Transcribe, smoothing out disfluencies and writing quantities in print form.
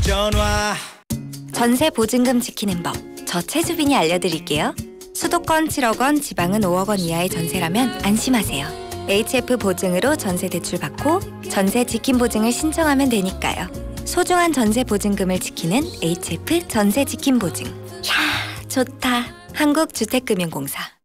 전화. 전세 보증금 지키는 법, 저 최수빈이 알려드릴게요. 수도권 7억 원, 지방은 5억 원 이하의 전세라면 안심하세요. HF 보증으로 전세 대출 받고 전세 지킴 보증을 신청하면 되니까요. 소중한 전세 보증금을 지키는 HF 전세 지킴 보증. 이야, 좋다. 한국주택금융공사.